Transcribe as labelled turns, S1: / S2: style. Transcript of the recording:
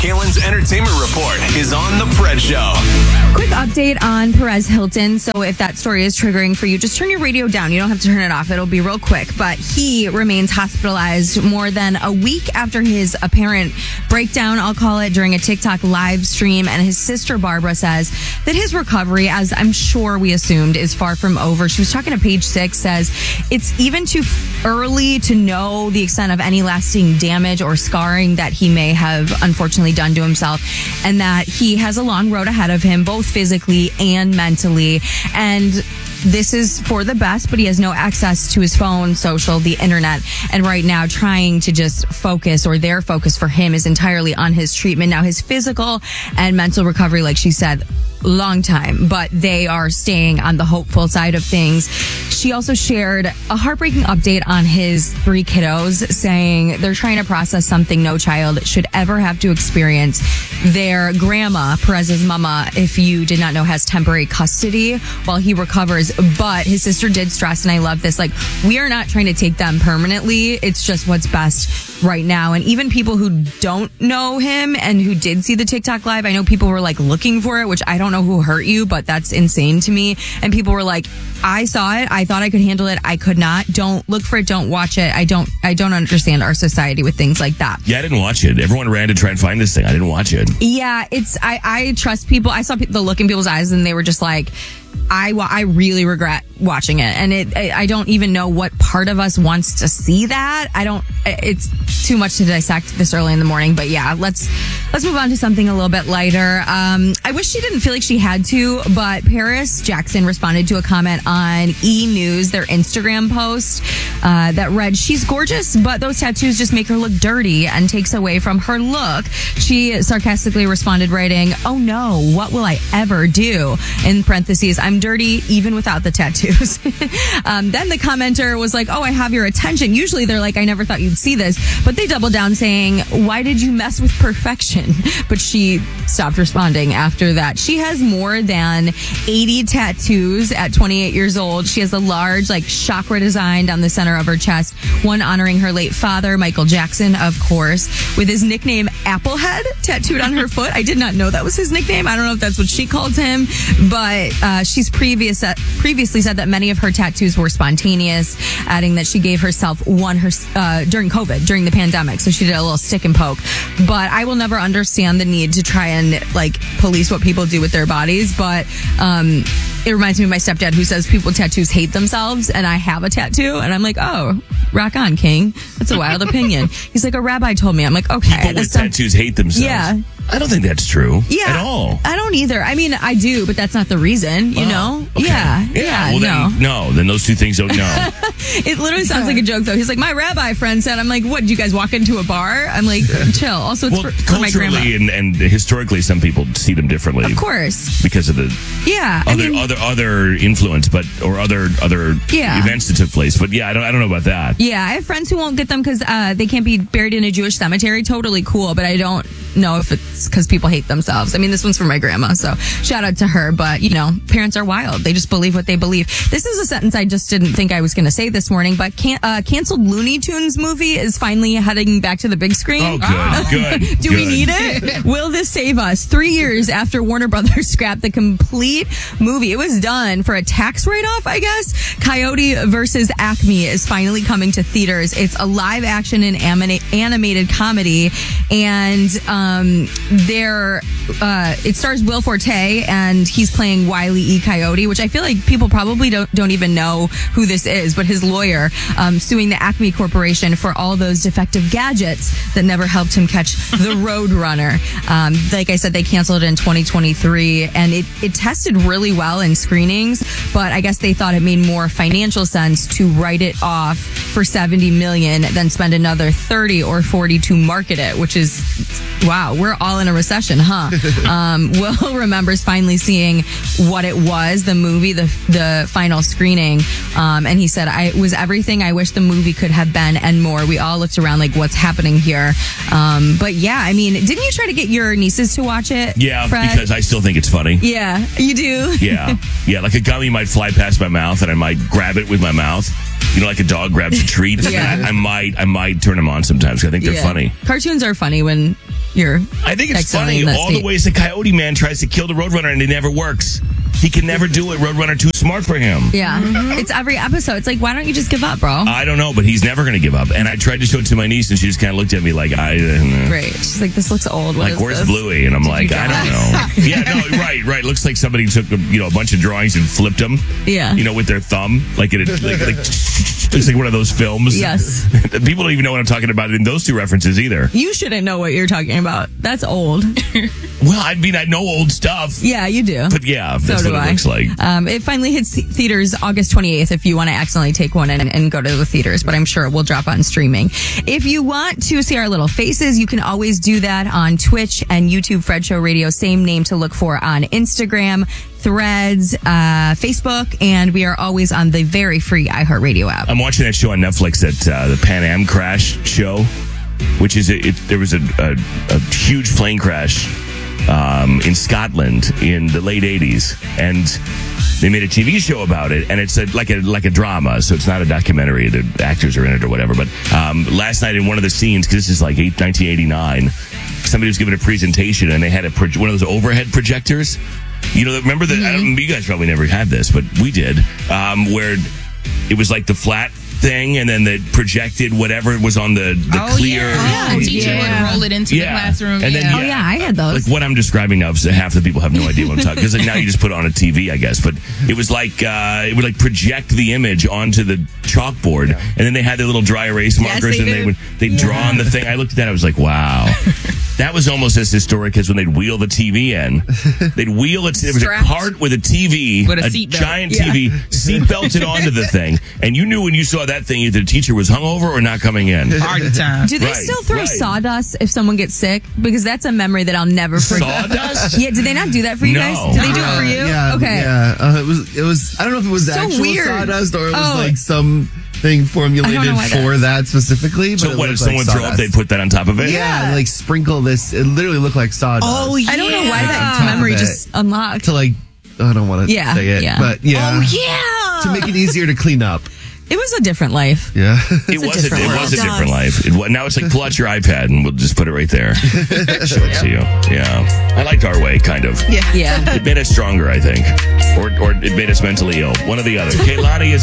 S1: Kalen's Entertainment Report is on The Fred Show.
S2: Quick update on Perez Hilton. So if that story is triggering for you, just turn your radio down. You don't have to turn it off. It'll be real quick. But he remains hospitalized more than a week after his apparent breakdown, I'll call it, during a TikTok live stream. And his sister, Barbara, says that his recovery, as I'm sure we assumed, is far from over. She was talking to Page Six, says it's even too early to know the extent of any lasting damage or scarring that he may have unfortunately done to himself, and that he has a long road ahead of him, both physically and mentally. And this is for the best, but he has no access to his phone, social, the internet. And right now trying to just focus, or their focus for him is entirely on his treatment. Now his physical and mental recovery, like she said, long time, but they are staying on the hopeful side of things. She also shared a heartbreaking update on his 3 kiddos, saying they're trying to process something no child should ever have to experience. Their grandma, Perez's mama, if you did not know, has temporary custody while he recovers. But his sister did stress, and I love this, like, we are not trying to take them permanently. It's just what's best right now. And even people who don't know him and who did see the TikTok live, I know people were like looking for it, which I don't know who hurt you, but that's insane to me. And people were like, I saw it. I thought I could handle it. I could not. Don't look for it. Don't watch it. I don't understand our society with things like that.
S3: Yeah, I didn't watch it. Everyone ran to try and find this thing. I didn't watch it.
S2: Yeah, I trust people. I saw the look in people's eyes, and they were just like, I really regret watching it. And I don't even know what part of us wants to see that. It's too much to dissect this early in the morning, but yeah, let's move on to something a little bit lighter. I wish she didn't feel like she had to, but Paris Jackson responded to a comment on E! News, their Instagram post, that read, "She's gorgeous, but those tattoos just make her look dirty and takes away from her look." She sarcastically responded, writing, "Oh no, what will I ever do?" In parentheses, "I'm dirty even without the tattoos." Then the commenter was like, "Oh, I have your attention." Usually they're like, "I never thought you'd see this," but they doubled down saying, "Why did you mess with perfection?" But she stopped responding after that. She has more than 80 tattoos at 28 years old. She has a large, like, chakra design down the center of her chest, one honoring her late father, Michael Jackson, of course, with his nickname Applehead tattooed on her foot. I did not know that was his nickname. I don't know if that's what she called him, but she's previously said that many of her tattoos were spontaneous, adding that she gave herself one during COVID, during the pandemic. So she did a little stick and poke. But I will never understand the need to try and, like, police what people do with their bodies. But it reminds me of my stepdad, who says people with tattoos hate themselves, and I have a tattoo, and I'm like, oh, rock on, King. That's a wild opinion. He's like, a rabbi told me. I'm like, okay.
S3: People with tattoos hate themselves.
S2: Yeah.
S3: I don't think that's true.
S2: Yeah.
S3: At all.
S2: I don't either. I mean, I do, but that's not the reason, you know?
S3: Okay.
S2: Yeah.
S3: Well, then those two things don't know.
S2: It literally sounds like a joke, though. He's like, my rabbi friend said, I'm like, what, did you guys walk into a bar? I'm like, chill. Also, it's for my grandma.
S3: Culturally and historically, some people see them differently.
S2: Of course.
S3: Because of the other influence, or other events that took place. But yeah, I don't know about that.
S2: Yeah, I have friends who won't get them because they can't be buried in a Jewish cemetery. Totally cool, but I don't know if it's because people hate themselves. I mean, this one's for my grandma, so shout out to her. But, you know, parents are wild. They just believe what they believe. This is a sentence I just didn't think I was going to say this morning, but canceled Looney Tunes movie is finally heading back to the big screen.
S3: Oh, good.
S2: Do we need it? Will this save us? 3 years after Warner Brothers scrapped the complete movie. It was done for a tax write-off, I guess. Coyote versus Acme is finally coming to theaters. It's a live action and animated comedy, and it stars Will Forte, and he's playing Wile E. Coyote, which I feel like people probably don't even know who this is, but his lawyer suing the Acme Corporation for all those defective gadgets that never helped him catch the Roadrunner. Like I said, they canceled it in 2023, and it tested really well in screenings, but I guess they thought it made more financial sense to write it off for $70 million than spend another 30 or 40 to market it, which is, wow, we're all in a recession, huh? Will remembers finally seeing what it was, the movie, the final screening, and he said, it was everything I wish the movie could have been and more. We all looked around like, what's happening here? But yeah, I mean, didn't you try to get your nieces to watch it?
S3: Yeah,
S2: Fred?
S3: Because I still think it's funny.
S2: Yeah, you do?
S3: Yeah, like a gummy might fly past my mouth and I might grab it with my mouth. You know, like a dog grabs a treat.
S2: Yeah.
S3: I might turn them on sometimes because I think they're funny.
S2: Cartoons are funny when
S3: I think it's funny all the ways the Coyote Man tries to kill the Roadrunner and it never works. He can never do it. Roadrunner too smart for him.
S2: Yeah. It's every episode. It's like, why don't you just give up, bro?
S3: I don't know, but he's never going to give up. And I tried to show it to my niece, and she just kind of looked at me like, I don't know.
S2: Right. She's like, this looks old. What
S3: like, where's Bluey? And I'm like, I don't know. Yeah, no, right. Looks like somebody took a bunch of drawings and flipped them.
S2: Yeah.
S3: With their thumb. Like looks like one of those films.
S2: Yes.
S3: People don't even know what I'm talking about in those two references either.
S2: You shouldn't know what you're talking about. That's old.
S3: Well, I mean, I know old stuff.
S2: Yeah, you do.
S3: But yeah, that's what it looks like.
S2: It finally hits theaters August 28th if you want to accidentally take one and go to the theaters, but I'm sure it will drop on streaming. If you want to see our little faces, you can always do that on Twitch and YouTube, Fred Show Radio, same name to look for on Instagram, Threads, Facebook, and we are always on the very free iHeartRadio app.
S3: I'm watching that show on Netflix, the Pan Am crash show, which is there was a huge plane crash in Scotland in the late 80s, and they made a TV show about it, and it's like a drama, so it's not a documentary. The actors are in it or whatever. But last night in one of the scenes, because this is like 1989, somebody was giving a presentation, and they had one of those overhead projectors. Remember that? You guys probably never had this, but we did, where it was like the flat thing, and then that projected whatever was on the clear.
S4: Yeah. The teacher would roll it into the classroom.
S3: And then,
S2: I had those.
S3: Like what I'm describing now, half the people have no idea what I'm talking. Because now you just put it on a TV, I guess. But it was like it would project the image onto the chalkboard, and then they had their little dry erase markers, and they'd draw on the thing. I looked at that, I was like, wow. That was almost as historic as when they'd wheel the TV in. They'd wheel it. There was a cart with a TV,
S4: with a
S3: giant TV, seat belted onto the thing. And you knew when you saw that thing either the teacher was hungover or not coming in.
S4: Party time.
S2: Do they still throw sawdust if someone gets sick? Because that's a memory that I'll never forget.
S3: Sawdust?
S2: Yeah, did they not do that for you guys? Did they do it for you?
S5: Yeah,
S2: okay.
S5: Yeah. It was, I don't know if it was actual
S2: weird.
S5: sawdust or it was like some thing formulated for that specifically. But
S3: so what, if someone throw up, they'd put that on top of it?
S5: Yeah, like sprinkle this. It literally looked like sawdust.
S2: Oh, yeah. I don't know why that memory just unlocked.
S5: To I don't want to say it, but yeah.
S2: Oh, yeah.
S5: To make it easier to clean up.
S2: It was a different life.
S5: Yeah.
S3: It was a different life. Now it's like, pull out your iPad and we'll just put it right there. Show it to you. Yeah. I liked our way, kind of.
S2: Yeah.
S3: It made us stronger, I think. Or it made us mentally ill. One or the other. Kaylani is